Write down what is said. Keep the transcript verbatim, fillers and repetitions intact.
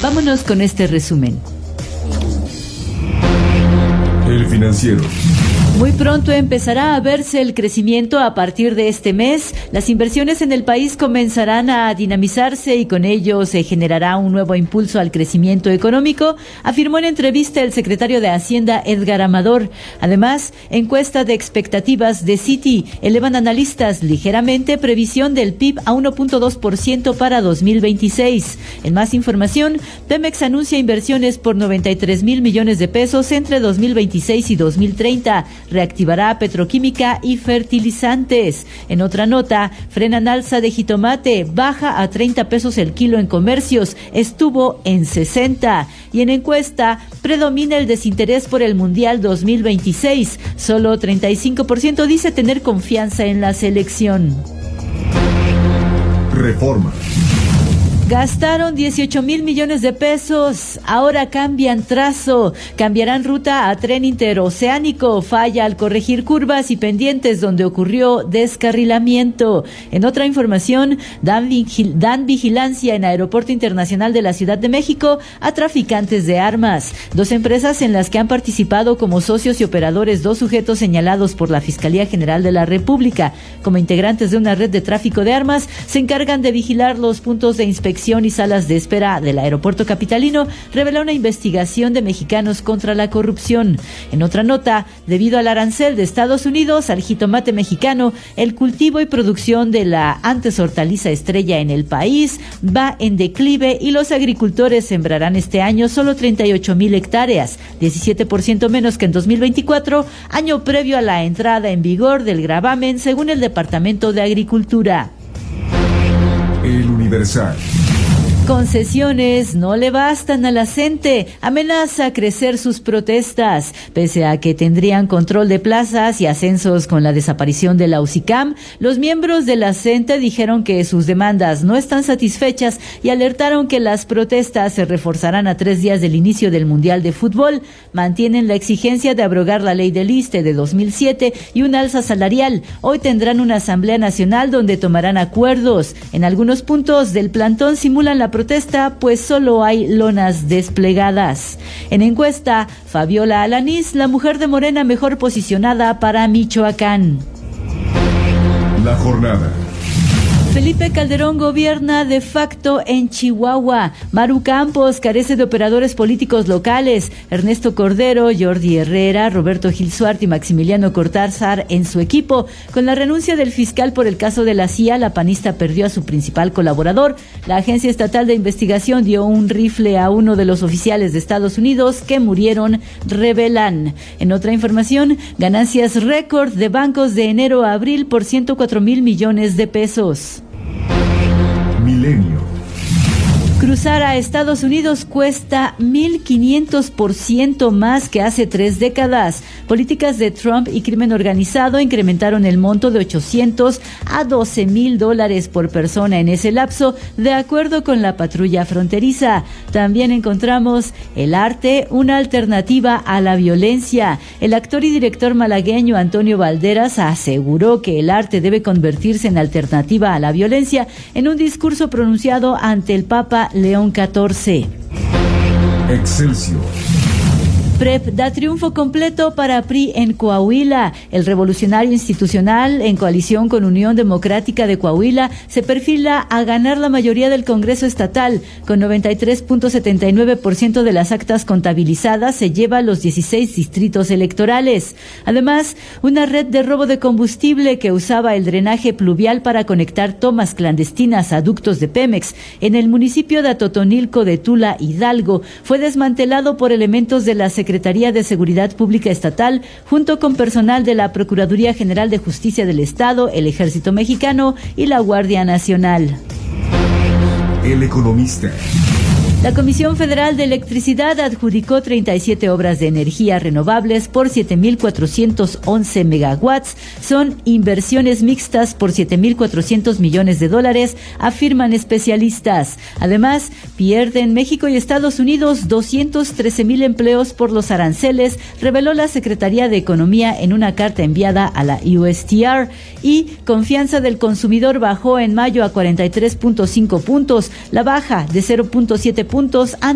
Vámonos con este resumen. El Financiero. Muy pronto empezará a verse el crecimiento a partir de este mes. Las inversiones en el país comenzarán a dinamizarse y con ello se generará un nuevo impulso al crecimiento económico, afirmó en entrevista el secretario de Hacienda Edgar Amador. Además, encuesta de expectativas de Citi elevan analistas ligeramente previsión del P I B a uno punto dos por ciento para dos mil veintiséis. En más información, Pemex anuncia inversiones por noventa y tres mil millones de pesos entre dos mil veintiséis y dos mil treinta. Reactivará petroquímica y fertilizantes. En otra nota, frenan alza de jitomate, baja a treinta pesos el kilo en comercios, estuvo en sesenta. Y en encuesta, predomina el desinterés por el Mundial dos mil veintiséis. Solo treinta y cinco por ciento dice tener confianza en la selección. Reforma. Gastaron dieciocho mil millones de pesos, ahora cambian trazo, cambiarán ruta a tren interoceánico, falla al corregir curvas y pendientes donde ocurrió descarrilamiento. En otra información, dan, vigil- dan vigilancia en Aeropuerto Internacional de la Ciudad de México a traficantes de armas. Dos empresas en las que han participado como socios y operadores dos sujetos señalados por la Fiscalía General de la República como integrantes de una red de tráfico de armas se encargan de vigilar los puntos de inspección y salas de espera del aeropuerto capitalino, revela una investigación de Mexicanos contra la Corrupción. En otra nota, debido al arancel de Estados Unidos al jitomate mexicano, el cultivo y producción de la antes hortaliza estrella en el país va en declive y los agricultores sembrarán este año solo treinta y ocho mil hectáreas, diecisiete por ciento menos que en dos mil veinticuatro, año previo a la entrada en vigor del gravamen, según el Departamento de Agricultura. El Universal. Concesiones no le bastan a la CENTE, amenaza crecer sus protestas. Pese a que tendrían control de plazas y ascensos con la desaparición de la UCICAM, los miembros de la CENTE dijeron que sus demandas no están satisfechas y alertaron que las protestas se reforzarán a tres días del inicio del Mundial de Fútbol. Mantienen la exigencia de abrogar la ley del ISSSTE de dos mil siete y un alza salarial. Hoy tendrán una asamblea nacional donde tomarán acuerdos. En algunos puntos del plantón simulan la protesta, pues solo hay lonas desplegadas. En encuesta, Fabiola Alanís, la mujer de Morena mejor posicionada para Michoacán. La jornada. Felipe Calderón gobierna de facto en Chihuahua. Maru Campos carece de operadores políticos locales. Ernesto Cordero, Jordi Herrera, Roberto Gil Suárez y Maximiliano Cortázar en su equipo. Con la renuncia del fiscal por el caso de la C I A, la panista perdió a su principal colaborador. La Agencia Estatal de Investigación dio un rifle a uno de los oficiales de Estados Unidos que murieron, revelan. En otra información, ganancias récord de bancos de enero a abril por ciento cuatro mil millones de pesos. Milenio. Cruzar a Estados Unidos cuesta mil quinientos por ciento más que hace tres décadas. Políticas de Trump y crimen organizado incrementaron el monto de ochocientos a doce mil dólares por persona en ese lapso, de acuerdo con la patrulla fronteriza. También encontramos el arte, una alternativa a la violencia. El actor y director malagueño Antonio Valderas aseguró que el arte debe convertirse en alternativa a la violencia en un discurso pronunciado ante el Papa León catorce. Excelsior. PREP da triunfo completo para P R I en Coahuila. El revolucionario institucional, en coalición con Unión Democrática de Coahuila, se perfila a ganar la mayoría del Congreso estatal. Con noventa y tres punto setenta y nueve por ciento de las actas contabilizadas, se lleva los dieciséis distritos electorales. Además, una red de robo de combustible que usaba el drenaje pluvial para conectar tomas clandestinas a ductos de Pemex en el municipio de Atotonilco de Tula, Hidalgo, fue desmantelado por elementos de la Secretaría de Seguridad Pública Estatal, junto con personal de la Procuraduría General de Justicia del Estado, el Ejército Mexicano y la Guardia Nacional. El Economista. La Comisión Federal de Electricidad adjudicó treinta y siete obras de energía renovables por siete mil cuatrocientos once megawatts. Son inversiones mixtas por siete mil cuatrocientos millones de dólares, afirman especialistas. Además, pierden México y Estados Unidos doscientos trece mil empleos por los aranceles, reveló la Secretaría de Economía en una carta enviada a la U S T R. Y confianza del consumidor bajó en mayo a cuarenta y tres punto cinco puntos, la baja de cero punto siete puntos